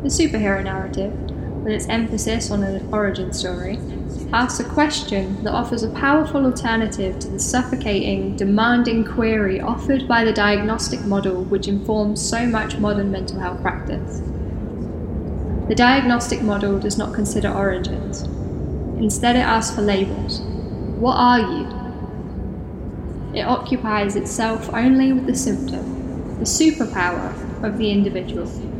The superhero narrative, with its emphasis on an origin story, asks a question that offers a powerful alternative to the suffocating, demanding query offered by the diagnostic model which informs so much modern mental health practice. The diagnostic model does not consider origins. Instead, it asks for labels. What are you? It occupies itself only with the symptom, the superpower of the individual.